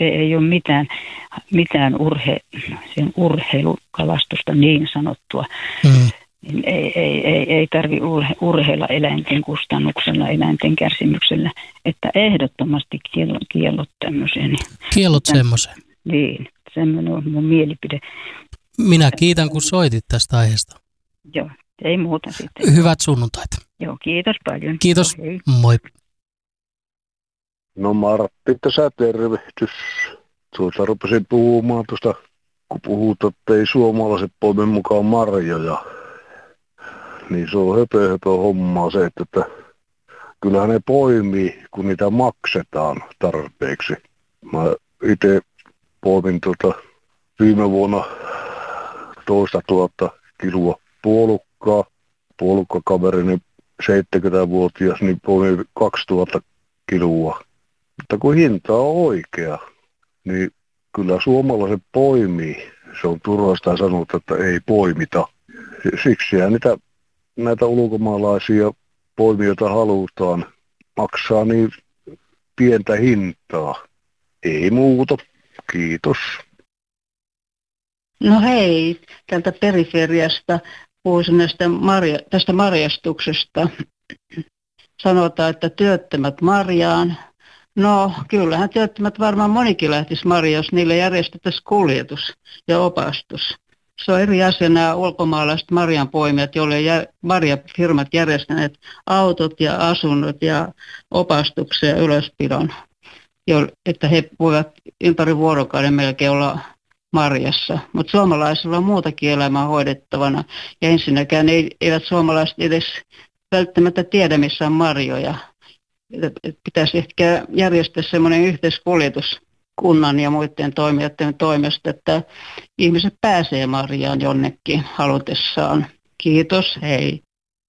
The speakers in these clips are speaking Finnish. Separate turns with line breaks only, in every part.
se ei ole mitään sen urheilukalastusta niin sanottua. Niin ei tarvitse urheilla eläinten kustannuksella, eläinten kärsimyksellä, että ehdottomasti kiellot tämmöisen.
Kiellot semmoisen.
Niin, semmoinen on mun mielipide.
Minä kiitän, kun soitit tästä aiheesta.
Joo, ei muuta sitten.
Hyvät sunnuntait.
Joo, kiitos paljon.
Kiitos,
Hei.
moi.
No Martti, tässä tervehdys. Rupesin puhumaan tuosta, kun puhutaan, että ei suomalaiset poimi mukaan marjoja. Niin se on höpö hommaa se, että kyllähän ne poimii, kun niitä maksetaan tarpeeksi. Mä itse poimin viime vuonna 2 000 kiloa puolukkaa. Puolukkakaverini 70-vuotias, niin poimi 2000 kiloa. Mutta kun hinta on oikea, niin kyllä suomalaiset poimii. Se on turhasta sanoa, että ei poimita. Siksihän näitä ulkomaalaisia poimijoita halutaan maksaa niin pientä hintaa. Ei muuta. Kiitos.
No hei, tältä periferiasta puhuisin tästä marjastuksesta. Sanotaan, että työttömät marjaan. No kyllähän työttömät varmaan monikin lähtisi marjaan, jos niille järjestettäisiin kuljetus ja opastus. Se on eri asia nämä ulkomaalaiset marjanpoimijat, joille marjafirmat järjestäneet autot ja asunnot ja opastuksen ja ylöspidon, että he voivat ympäri vuorokauden melkein olla marjassa. Mutta suomalaisilla on muutakin elämää hoidettavana ja ensinnäkään eivät suomalaiset edes välttämättä tiedä, missä on marjoja. Pitäisi ehkä järjestää semmoinen yhteiskuljetus kunnan ja muiden toimijoiden toimesta, että ihmiset pääsee marjaan jonnekin halutessaan. Kiitos, hei.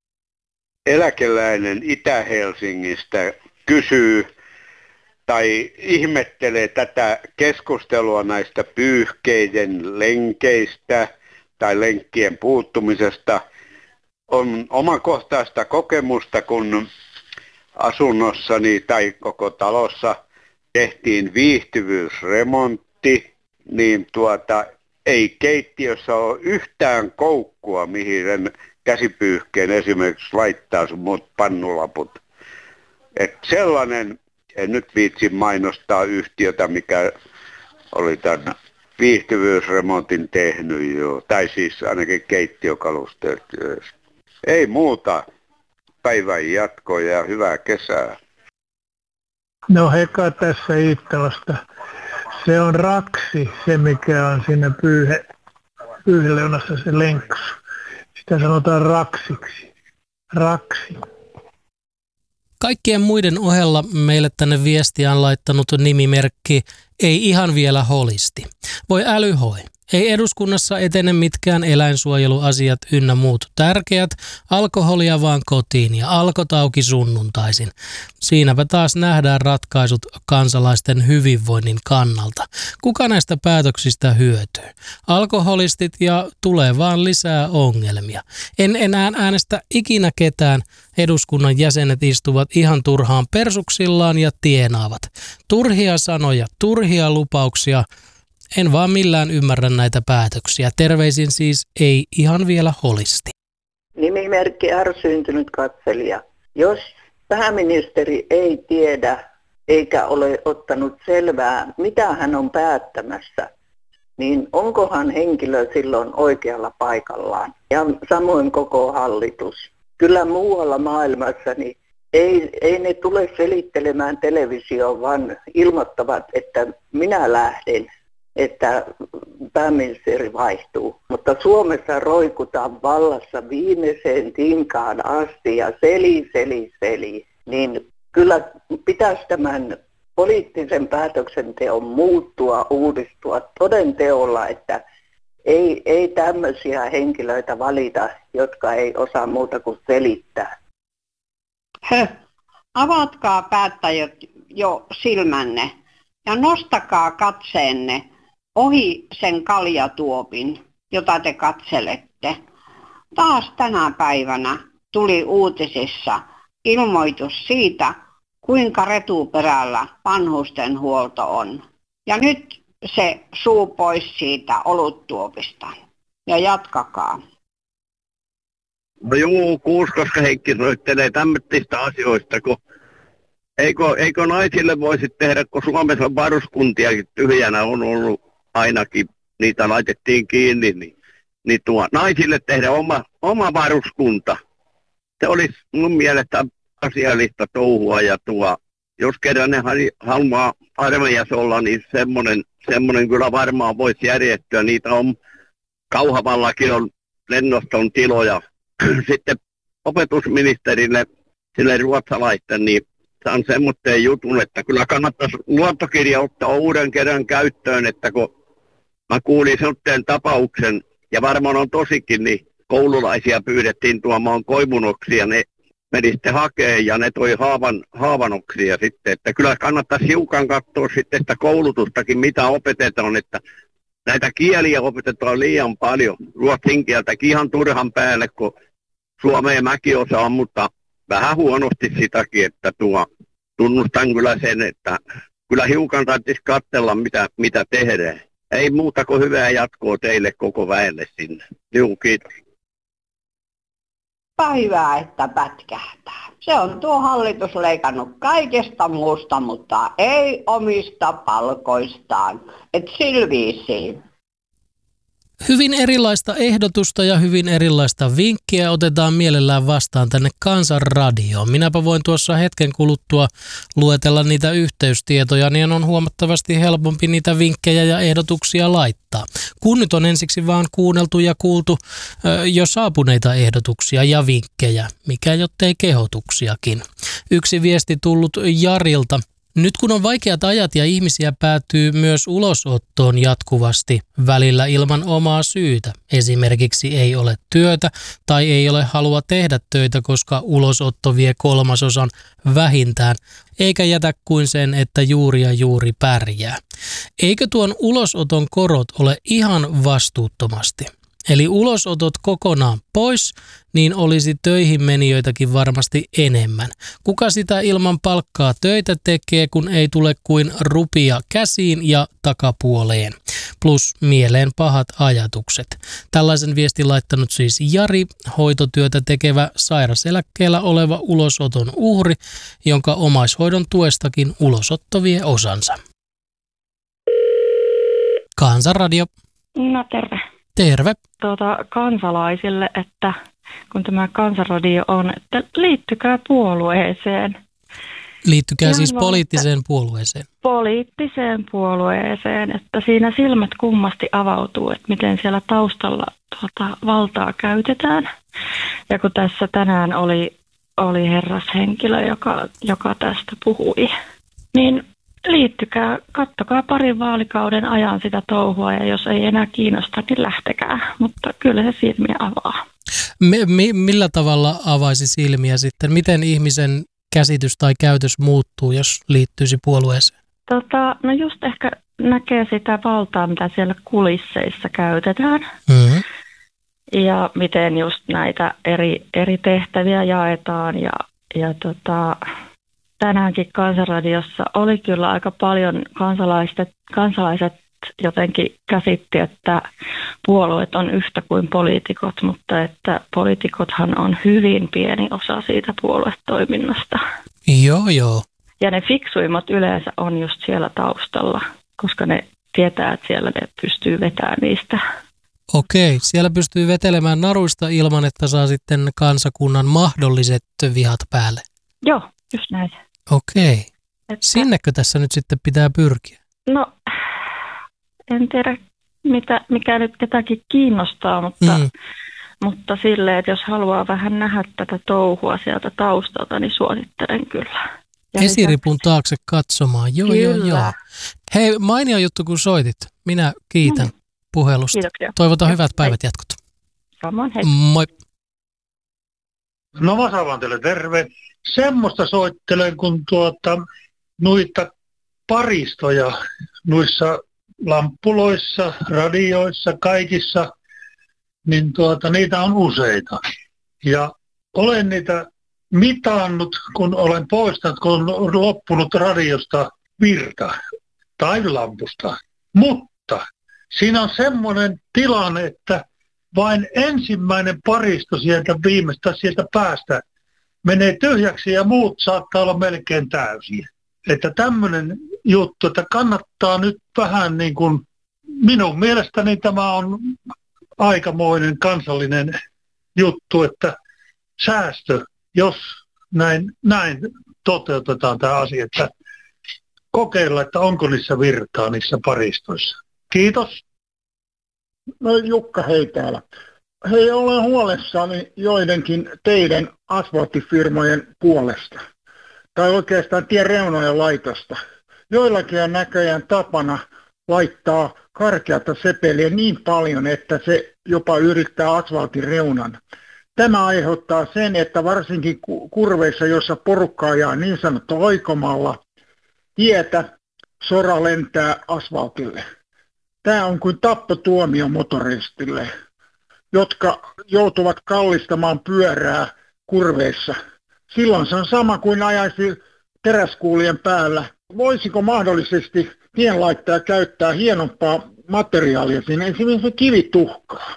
Eläkeläinen Itä-Helsingistä kysyy tai ihmettelee tätä keskustelua näistä pyyhkeiden lenkeistä tai lenkkien puuttumisesta. On omakohtaista kokemusta, kun asunnossani tai koko talossa tehtiin viihtyvyysremontti, niin ei keittiössä ole yhtään koukkua, mihin käsipyyhkeen esimerkiksi laittaa sun muut pannulaput. Et sellainen, en nyt viitsi mainostaa yhtiötä, mikä oli tämän viihtyvyysremontin tehnyt jo, tai siis ainakin keittiökalusteet. Ei muuta, päivän jatkoa ja hyvää kesää.
No Heka tässä Iittalasta. Se on raksi, se mikä on siinä pyyheleunassa se lenksu. Sitä sanotaan raksiksi. Raksi.
Kaikkien muiden ohella meille tänne viestiä on laittanut nimimerkki Ei ihan vielä holisti. Voi älyhoi. Ei eduskunnassa etene mitkään eläinsuojeluasiat ynnä muut tärkeät, alkoholia vaan kotiin ja alkotauki sunnuntaisin. Siinäpä taas nähdään ratkaisut kansalaisten hyvinvoinnin kannalta. Kuka näistä päätöksistä hyötyy? Alkoholistit ja tulee vaan lisää ongelmia. En enää äänestä ikinä ketään. Eduskunnan jäsenet istuvat ihan turhaan persuksillaan ja tienaavat. Turhia sanoja, turhia lupauksia. En vaan millään ymmärrä näitä päätöksiä. Terveisin siis ei ihan vielä holisti.
Nimimerkki ärsyntynyt katselija. Jos pääministeri ei tiedä eikä ole ottanut selvää, mitä hän on päättämässä, niin onkohan henkilö silloin oikealla paikallaan? Ja samoin koko hallitus. Kyllä muualla maailmassa niin ei ne tule selittelemään televisioon, vaan ilmoittavat, että minä lähden, että pääministeri vaihtuu. Mutta Suomessa roikutaan vallassa viimeiseen tinkaan asti ja seli. Niin kyllä pitäisi tämän poliittisen päätöksenteon muuttua, uudistua toden teolla, että ei tämmöisiä henkilöitä valita, jotka ei osaa muuta kuin selittää.
Avatkaa päättäjät jo silmänne ja nostakaa katseenne ohi sen kaljatuopin, jota te katselette. Taas tänä päivänä tuli uutisissa ilmoitus siitä, kuinka retuperällä vanhustenhuolto on. Ja nyt se suu pois siitä oluttuopista. Ja jatkakaa.
No joo, Kuuskoska Heikki soittelee tämmöistä asioista, kun eikö naisille voisi tehdä, kun Suomessa varuskuntiakin tyhjänä on ollut ainakin, niitä laitettiin kiinni, niin naisille tehdä oma varuskunta. Se olisi mun mielestä asiallista touhua ja jos kerran ne haluaa armeijassa olla, niin semmoinen kyllä varmaan voisi järjestyä. Niitä on Kauhavallakin on lennoston tiloja. Sitten opetusministerille, sille ruotsalaisten, niin saan semmoinen jutun, että kyllä kannattaisi luottokirja ottaa uuden kerran käyttöön, että kun mä kuulin semmoinen tapauksen, ja varmaan on tosikin, niin koululaisia pyydettiin tuomaan koivunoksia, ne meni sitten hakemaan ja ne toi haavanoksia sitten, että kyllä kannattaisi hiukan katsoa sitten sitä koulutustakin, mitä opetetaan, että näitä kieliä opetetaan liian paljon, ruotsin kieltäkin ihan turhan päälle, kun suomea mäkin osaan, mutta vähän huonosti sitäkin, että tunnustan kyllä sen, että kyllä hiukan tarvitsisi katsella, mitä tehdään. Ei muuta kuin hyvää jatkoa teille koko väelle sinne. Joo, kiitos.
Hyvä, että pätkähtää. Se on tuo hallitus leikannut kaikesta muusta, mutta ei omista palkoistaan. Et silviisiin.
Hyvin erilaista ehdotusta ja hyvin erilaista vinkkiä otetaan mielellään vastaan tänne Kansanradioon. Minäpä voin tuossa hetken kuluttua luetella niitä yhteystietoja, niin on huomattavasti helpompi niitä vinkkejä ja ehdotuksia laittaa. Kun nyt on ensiksi vaan kuunneltu ja kuultu jo saapuneita ehdotuksia ja vinkkejä, mikä jottei kehotuksiakin. Yksi viesti tullut Jarilta. Nyt kun on vaikeat ajat ja ihmisiä päätyy myös ulosottoon jatkuvasti, välillä ilman omaa syytä. Esimerkiksi ei ole työtä tai ei ole halua tehdä töitä, koska ulosotto vie 1/3 vähintään, eikä jätä kuin sen, että juuri ja juuri pärjää. Eikö tuon ulosoton korot ole ihan vastuuttomasti? Eli ulosotot kokonaan pois, niin olisi töihin menijöitäkin varmasti enemmän. Kuka sitä ilman palkkaa töitä tekee, kun ei tule kuin rupia käsiin ja takapuoleen? Plus mieleen pahat ajatukset. Tällaisen viestin laittanut siis Jari, hoitotyötä tekevä sairaseläkkeellä oleva ulosoton uhri, jonka omaishoidon tuestakin ulosotto vie osansa. Kansanradio.
No terve.
Terve.
Kansalaisille, että kun tämä Kansanradio on, että liittykää puolueeseen.
Liittykää
ihan
siis
vaan,
poliittiseen puolueeseen.
Poliittiseen puolueeseen, että siinä silmät kummasti avautuu, että miten siellä taustalla valtaa käytetään. Ja kun tässä tänään oli herrashenkilö, joka tästä puhui, niin liittykää, kattokaa parin vaalikauden ajan sitä touhua ja jos ei enää kiinnosta, niin lähtekää. Mutta kyllä se silmiä avaa.
Millä tavalla avaisi silmiä sitten? Miten ihmisen käsitys tai käytös muuttuu, jos liittyisi puolueeseen?
No just ehkä näkee sitä valtaa, mitä siellä kulisseissa käytetään.
Mm-hmm.
Ja miten just näitä eri tehtäviä jaetaan ja tänäänkin Kansanradiossa oli kyllä aika paljon kansalaiset jotenkin käsitti, että puolueet on yhtä kuin poliitikot, mutta että poliitikothan on hyvin pieni osa siitä puoluetoiminnasta.
Joo.
Ja ne fiksuimmat yleensä on just siellä taustalla, koska ne tietää, että siellä ne pystyy vetämään niistä.
Okei, siellä pystyy vetelemään naruista ilman, että saa sitten kansakunnan mahdolliset vihat päälle.
Joo, just näin.
Okei. Sinnekö tässä nyt sitten pitää pyrkiä?
No, en tiedä mikä nyt ketäkin kiinnostaa, mutta silleen, että jos haluaa vähän nähdä tätä touhua sieltä taustalta, niin suosittelen kyllä.
Esiripun taakse katsomaan, joo. Hei, mainio juttu kun soitit. Minä kiitän puhelusta.
Kiitoksia.
Toivotan hyvät päivät jatkot.
Samoin, hei.
Moi.
No mä saan teille terve. Semmoista soittelen, kun noita paristoja noissa lamppuloissa, radioissa, kaikissa, niin niitä on useita. Ja olen niitä mitannut, kun olen poistanut, kun on loppunut radiosta virta. tai lampusta. Mutta siinä on semmoinen tilanne, että vain ensimmäinen paristo sieltä päästä menee tyhjäksi ja muut saattaa olla melkein täysiä. Että tämmöinen juttu, että kannattaa nyt vähän niin kuin, minun mielestäni tämä on aikamoinen kansallinen juttu, että säästö, jos näin toteutetaan tämä asia, että kokeilla, että onko niissä virtaa niissä paristoissa. Kiitos.
No Jukka, hei täällä. Hei, olen huolissani joidenkin teidän asfalttifirmojen puolesta. Tai oikeastaan tien reunojen laitosta. Joillakin on näköjään tapana laittaa karkeata sepeliä niin paljon, että se jopa yrittää asfaltin reunan. Tämä aiheuttaa sen, että varsinkin kurveissa, joissa porukka ajaa niin sanottu oikomalla tietä, sora lentää asfaltille. Tämä on kuin tappotuomio motoristille, jotka joutuvat kallistamaan pyörää kurveissa. Silloin se on sama kuin ajaisi teräskuulien päällä. Voisiko mahdollisesti tienlaittaja käyttää hienompaa materiaalia siinä, esimerkiksi kivituhkaa?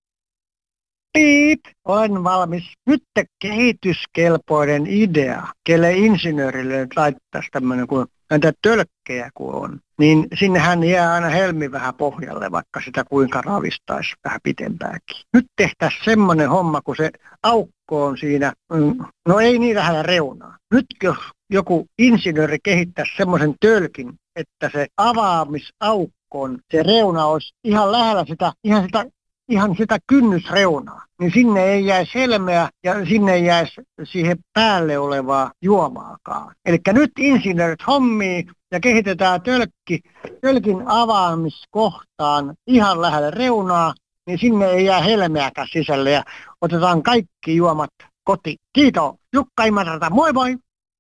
Piip, olen valmis. Nyt kehityskelpoinen idea, kelle insinöörille laittaisi tämmöinen, kun näitä tölkkejä kun on, niin sinnehän jää aina helmi vähän pohjalle, vaikka sitä kuinka ravistaisi vähän pitempääkin. Nyt tehtäisiin semmoinen homma, kun se aukko on siinä, no ei niin lähellä reunaa. Nyt jos joku insinööri kehittäisi semmoisen tölkin, että se avaamisaukkoon, se reuna olisi ihan lähellä ihan sitä kynnysreunaa, niin sinne ei jäisi helmeä ja sinne ei jäisi siihen päälle olevaa juomaakaan. Eli nyt insinöörit hommii ja kehitetään tölkin avaamiskohtaan ihan lähellä reunaa, niin sinne ei jää helmeäkään sisälle ja otetaan kaikki juomat kotiin. Kiitos, Jukka Imatrata, moi moi!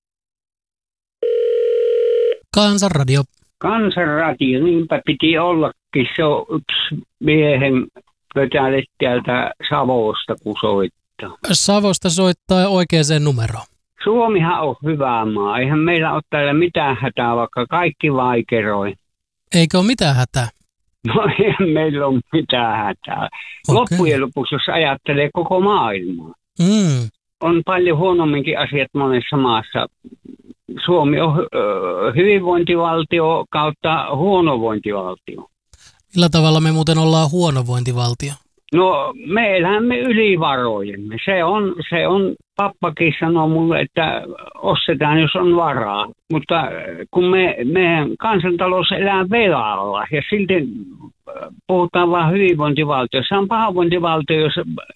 Kansanradio.
Kansanradio, niinpä piti ollakin. Se on yksi miehen pötälet täältä Savosta, kun soittaa.
Savosta soittaa oikeaan numeroon.
Suomihan on hyvä maa. Eihän meillä ole täällä mitään hätää, vaikka kaikki vaikeroi.
Eikö ole mitään hätää?
No eihän meillä ole mitään hätää. Okay. Loppujen lopuksi, jos ajattelee koko maailmaa. On paljon huonomminkin asiat monessa maassa. Suomi on hyvinvointivaltio kautta huonovointivaltio.
Millä tavalla me muuten ollaan huonovointivaltio?
No me elämme yli varojemme. Se on, pappakin sanoo mulle, että ostetaan jos on varaa. Mutta kun meidän kansantalous elää velalla ja silti puhutaan vaan hyvinvointivaltio. Se on pahoinvointivaltio, jos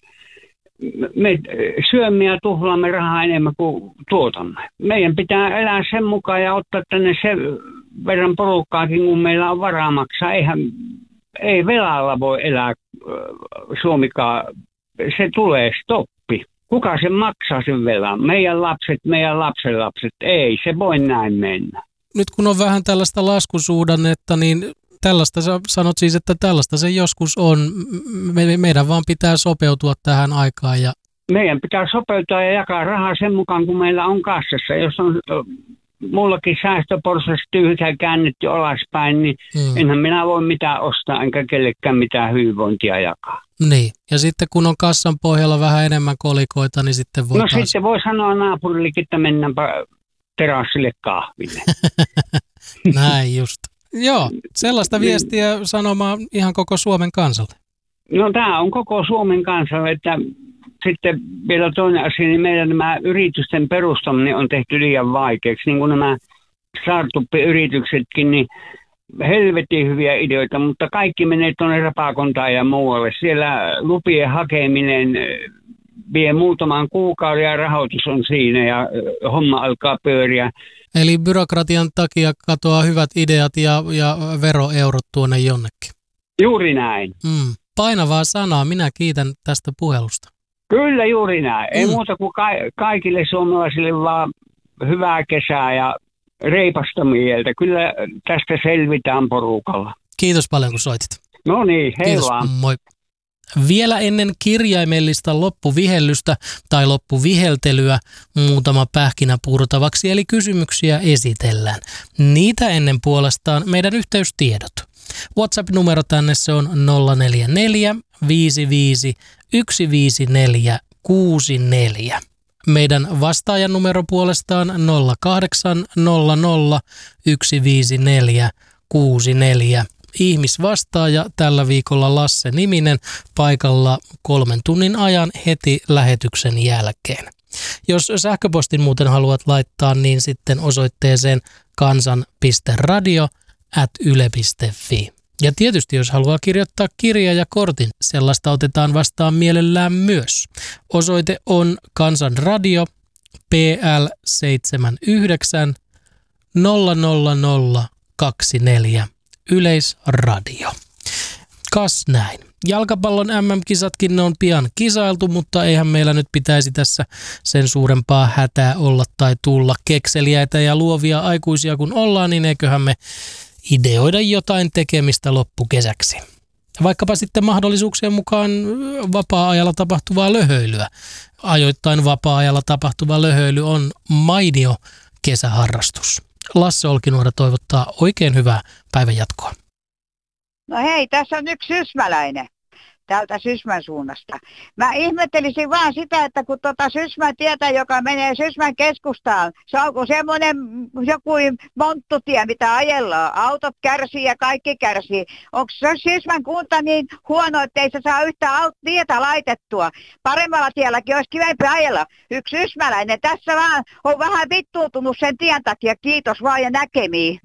me syömme ja tuhlaamme rahaa enemmän kuin tuotamme. Meidän pitää elää sen mukaan ja ottaa tänne sen verran porukkaakin, kun meillä on varaa maksaa. Ei velalla voi elää Suomikaan. Se tulee stoppi. Kuka sen maksaa sen velan? Meidän lapset, meidän lapsenlapset. Ei, se voi näin mennä.
Nyt kun on vähän tällaista laskusuhdannetta, niin tällaista sä sanot siis, että tällaista se joskus on. Meidän vaan pitää sopeutua tähän aikaan.
Meidän pitää sopeutua ja jakaa rahaa sen mukaan, kun meillä on kassassa. Jos on mullakin säästöporsas tyhjä käännetty alaspäin, niin enhän minä voi mitään ostaa, enkä kellekään mitään hyvinvointia jakaa.
Niin, ja sitten kun on kassan pohjalla vähän enemmän kolikoita, niin sitten voi
sitten voi sanoa naapurillekin, että mennäänpä terassille kahville.
Näin just. Joo, sellaista viestiä sanomaan ihan koko Suomen kansalle.
No tämä on koko Suomen kansalle, että sitten vielä toinen asia, niin meidän nämä yritysten perustaminen on tehty liian vaikeaksi. Niin kuin nämä startup-yrityksetkin, niin helvetin hyviä ideoita, mutta kaikki menee tuonne Rapakontaan ja muualle. Siellä lupien hakeminen vie muutaman kuukauden ja rahoitus on siinä ja homma alkaa pyöriä.
Eli byrokratian takia katoaa hyvät ideat ja veroeurot tuonne jonnekin.
Juuri näin.
Painavaa sanaa. Minä kiitän tästä puhelusta.
Kyllä juuri näin. Ei muuta kuin kaikille suomalaisille vaan hyvää kesää ja reipasta mieltä. Kyllä tästä selvitään porukalla.
Kiitos paljon kun soitit.
No niin, hei
Kiitos,
vaan.
Moi. Vielä ennen kirjaimellista loppuvihellystä tai loppuviheltelyä muutama pähkinä purtavaksi, eli kysymyksiä esitellään. Niitä ennen puolestaan meidän yhteystiedot. WhatsApp-numero tänne se on 044 55 154 64. Meidän vastaajan numero puolestaan 0800 154 64. Ihmisvastaaja tällä viikolla Lasse Niminen paikalla 3 tunnin ajan heti lähetyksen jälkeen. Jos sähköpostin muuten haluat laittaa, niin sitten osoitteeseen kansan.radio@yle.fi. Ja tietysti jos haluaa kirjoittaa kirja ja kortin, sellaista otetaan vastaan mielellään myös. Osoite on Kansanradio PL 79 00024 Yleisradio. Kas näin. Jalkapallon MM-kisatkin ne on pian kisailtu, mutta eihän meillä nyt pitäisi tässä sen suurempaa hätää olla tai tulla. Kekseliäitä ja luovia aikuisia kun ollaan, niin eiköhän me ideoida jotain tekemistä loppukesäksi. Vaikkapa sitten mahdollisuuksien mukaan vapaa-ajalla tapahtuvaa löhöilyä. Ajoittain vapaa-ajalla tapahtuva löhöily on mainio kesäharrastus. Lasse Olkinuora toivottaa oikein hyvää päivän jatkoa.
No hei, tässä on yksi sysmäläinen täältä Sysmän suunnasta. Mä ihmettelisin vaan sitä, että kun Sysmän tietä, joka menee Sysmän keskustaan, se onko semmoinen joku monttutie, mitä ajellaan. Autot kärsii ja kaikki kärsii. Onko se Sysmän kunta niin huono, että ei se saa yhtään tietä laitettua? Paremmalla tielläkin olisi kivempi ajella. Yksi sysmäläinen tässä vaan on vähän vittuuntunut sen tien takia. Kiitos vaan ja näkemiin.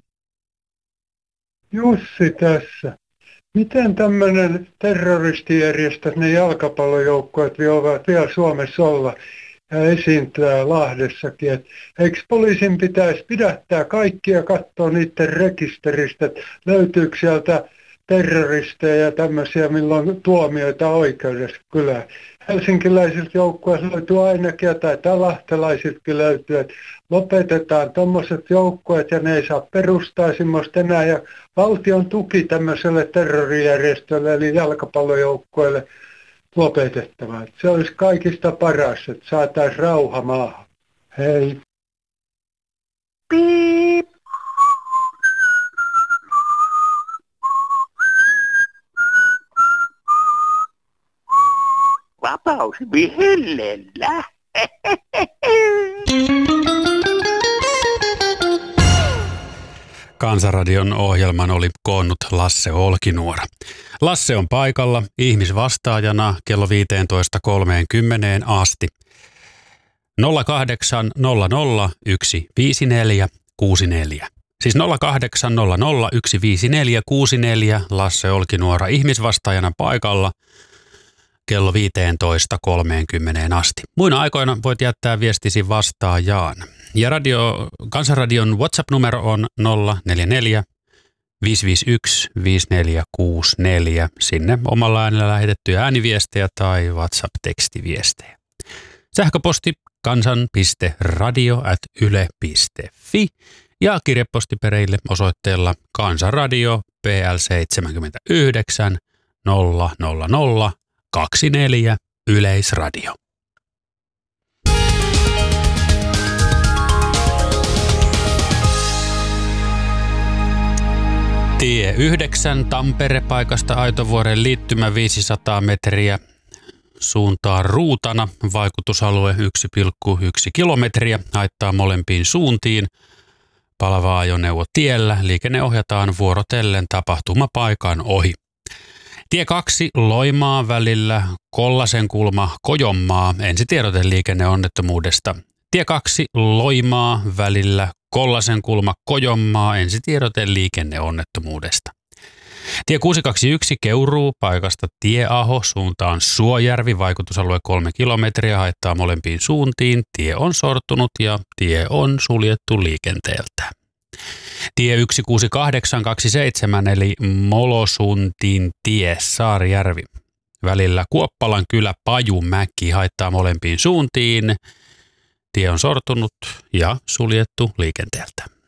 Jussi tässä. Miten tämmöinen terroristijärjestö, ne jalkapallojoukkueet voivat vielä Suomessa olla ja esiintyä Lahdessakin? Eikö poliisin pitäisi pidättää kaikkia ja katsoa niiden rekisteristä, että löytyykö sieltä terroristeja ja tämmöisiä, milloin tuomioita oikeudessa? Kyllä helsinkiläisiltä joukkueilta löytyy ainakin ja taitaa lahtelaisiltakin löytyy, että lopetetaan tuommoiset joukkueet ja ne ei saa perustaa semmoista enää ja valtion tuki tämmöiselle terrorijärjestölle eli jalkapallojoukkueelle lopetettava. Se olisi kaikista paras, että saataisiin rauha maahan. Hei.
Piip. Vapaus vihellellä.
Kansanradion ohjelman oli koonnut Lasse Olkinuora. Lasse on paikalla ihmisvastaajana kello 15.30 asti. 0800 154 64. Siis 0800 154 64. Lasse Olkinuora ihmisvastaajana paikalla kello 15.30 asti. Muina aikoina voit jättää viestisi vastaajaan. Ja Kansanradion WhatsApp-numero on 044 551 5464. Sinne omalla äänellä lähetettyjä ääniviestejä tai WhatsApp-tekstiviestejä. Sähköposti kansan.radio@yle.fi ja kirjepostipereille osoitteella Kansanradio PL 79 00024 Yleisradio. Tie 9 Tampere-paikasta Aitovuoren liittymä 500 metriä suuntaan ruutana. Vaikutusalue 1,1 kilometriä haittaa molempiin suuntiin. Palava ajoneuvo tiellä. Liikenne ohjataan vuorotellen tapahtumapaikan ohi. Tie 2 Loimaa välillä Kollasenkulma Kojonmaa. Ensitiedote liikenneonnettomuudesta. Tie 2 Loimaa välillä Kollasenkulma Kojonmaa. Ensitiedote liikenneonnettomuudesta. Tie 621 Keuruu paikasta Tieaho suuntaan Suojärvi. Vaikutusalue 3 kilometriä haittaa molempiin suuntiin. Tie on sortunut ja tie on suljettu liikenteeltä. Tie 16827 eli Molosuntin tie Saarijärvi. Välillä Kuoppalan kylä Pajumäki haittaa molempiin suuntiin. Tie on sortunut ja suljettu liikenteeltä.